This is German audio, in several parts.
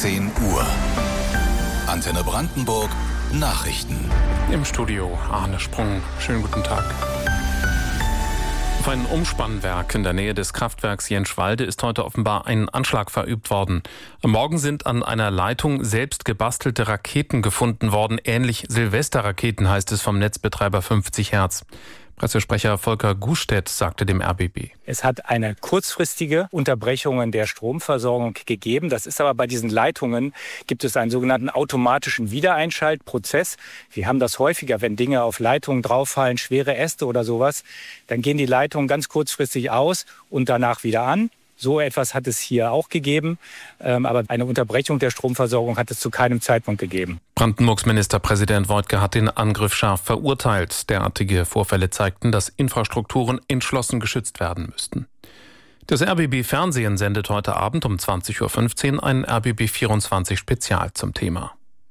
10 Uhr. Antenne Brandenburg Nachrichten. Im Studio Arne Sprung. Schönen guten Tag. Auf ein Umspannwerk in der Nähe des Kraftwerks Jenschwalde ist heute offenbar ein Anschlag verübt worden. Am Morgen sind an einer Leitung selbst gebastelte Raketen gefunden worden. Ähnlich Silvesterraketen, heißt es vom Netzbetreiber 50 Hertz. Pressesprecher Volker Gustedt sagte dem RBB: Es hat eine kurzfristige Unterbrechung der Stromversorgung gegeben. Das ist aber bei diesen Leitungen, gibt es einen sogenannten automatischen Wiedereinschaltprozess. Wir haben das häufiger, wenn Dinge auf Leitungen drauffallen, schwere Äste oder sowas. Dann gehen die Leitungen ganz kurzfristig aus und danach wieder an. So etwas hat es hier auch gegeben, aber eine Unterbrechung der Stromversorgung hat es zu keinem Zeitpunkt gegeben. Brandenburgs Ministerpräsident Woidke hat den Angriff scharf verurteilt. Derartige Vorfälle zeigten, dass Infrastrukturen entschlossen geschützt werden müssten. Das RBB-Fernsehen sendet heute Abend um 20.15 Uhr ein RBB24-Spezial zum Thema.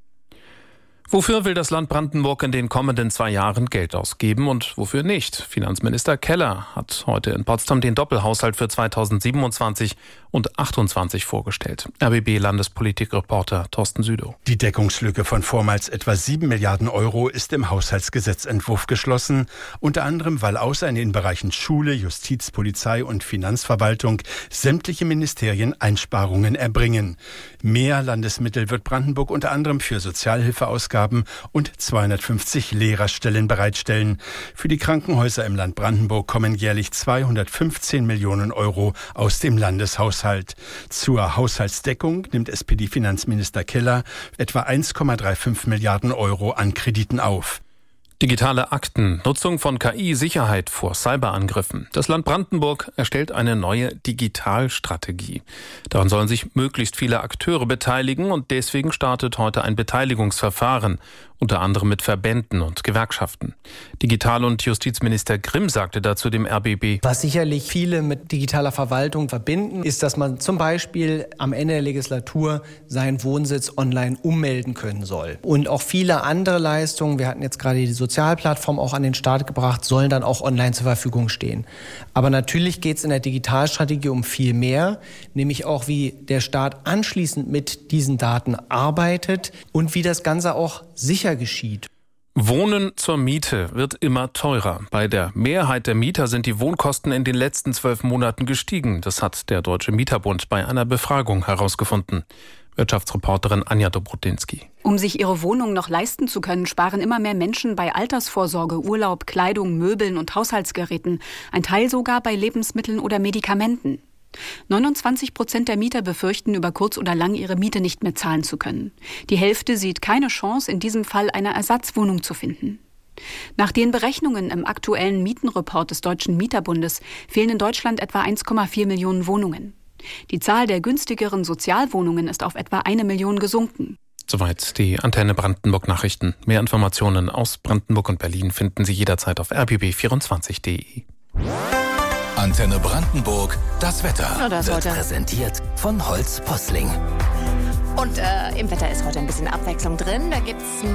Wofür will das Land Brandenburg in den kommenden 2 Jahren Geld ausgeben und wofür nicht? Finanzminister Keller hat heute in Potsdam den Doppelhaushalt für 2027 und 2028 vorgestellt. RBB-Landespolitikreporter Thorsten Südow. Die Deckungslücke von vormals etwa 7 Milliarden Euro ist im Haushaltsgesetzentwurf geschlossen. Unter anderem, weil außer in den Bereichen Schule, Justiz, Polizei und Finanzverwaltung sämtliche Ministerien Einsparungen erbringen. Mehr Landesmittel wird Brandenburg unter anderem für Sozialhilfeausgaben und 250 Lehrerstellen bereitstellen. Für die Krankenhäuser im Land Brandenburg kommen jährlich 215 Millionen Euro aus dem Landeshaushalt. Zur Haushaltsdeckung nimmt SPD-Finanzminister Keller etwa 1,35 Milliarden Euro an Krediten auf. Digitale Akten, Nutzung von KI, Sicherheit vor Cyberangriffen. Das Land Brandenburg erstellt eine neue Digitalstrategie. Daran sollen sich möglichst viele Akteure beteiligen und deswegen startet heute ein Beteiligungsverfahren, unter anderem mit Verbänden und Gewerkschaften. Digital- und Justizminister Grimm sagte dazu dem RBB: Was sicherlich viele mit digitaler Verwaltung verbinden, ist, dass man zum Beispiel am Ende der Legislatur seinen Wohnsitz online ummelden können soll. Und auch viele andere Leistungen, wir hatten jetzt gerade die Sozialplattform auch an den Start gebracht, sollen dann auch online zur Verfügung stehen. Aber natürlich geht es in der Digitalstrategie um viel mehr, nämlich auch, wie der Staat anschließend mit diesen Daten arbeitet und wie das Ganze auch sicher geschieht. Wohnen zur Miete wird immer teurer. Bei der Mehrheit der Mieter sind die Wohnkosten in den letzten 12 Monaten gestiegen. Das hat der Deutsche Mieterbund bei einer Befragung herausgefunden. Wirtschaftsreporterin Anja Dobrudinski. Um sich ihre Wohnung noch leisten zu können, sparen immer mehr Menschen bei Altersvorsorge, Urlaub, Kleidung, Möbeln und Haushaltsgeräten. Ein Teil sogar bei Lebensmitteln oder Medikamenten. 29% der Mieter befürchten, über kurz oder lang ihre Miete nicht mehr zahlen zu können. Die Hälfte sieht keine Chance, in diesem Fall eine Ersatzwohnung zu finden. Nach den Berechnungen im aktuellen Mietenreport des Deutschen Mieterbundes fehlen in Deutschland etwa 1,4 Millionen Wohnungen. Die Zahl der günstigeren Sozialwohnungen ist auf etwa 1 Million gesunken. Soweit die Antenne Brandenburg Nachrichten. Mehr Informationen aus Brandenburg und Berlin finden Sie jederzeit auf rbb24.de. Antenne Brandenburg, das Wetter. Wird präsentiert von Holz Posling. Und im Wetter ist heute ein bisschen Abwechslung drin. Da gibt's